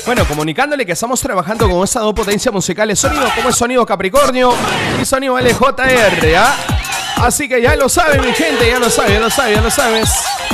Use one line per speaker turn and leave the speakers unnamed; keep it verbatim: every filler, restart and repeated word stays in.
Bueno, comunicándole que estamos trabajando con esas dos potencias musicales. Sonido como es sonido Capricornio y sonido L J R, ¿ah? Así que ya lo saben, mi gente, ya lo saben, ya lo saben, ya lo sabes.